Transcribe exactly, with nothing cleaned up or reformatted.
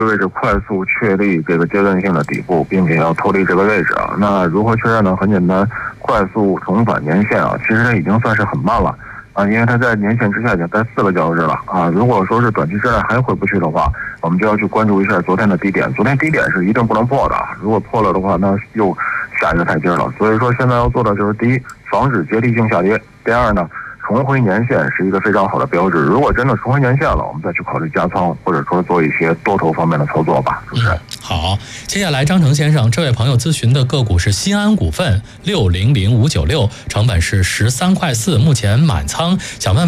位置快速确立这个阶段性的底部，并且要脱离这个位置啊。那如何确认呢？很简单，快速重返年线啊，其实它已经算是很慢了啊，因为它在年线之下已经待四个交易日了啊。如果说是短期之内还回不去的话，我们就要去关注一下昨天的低点。昨天低点是一定不能破的，如果破了的话，那又下一个台阶了。所以说现在要做的就是第一，防止阶梯性下跌；第二呢，重回年线是一个非常好的标志。如果真的重回年线了，我们再去考虑加仓，或者说做一些多头方面的操作吧。主持人、 嗯，好，接下来张成先生，这位朋友咨询的个股是新安股份六零零五九六，成本是十三块四，目前满仓，想问问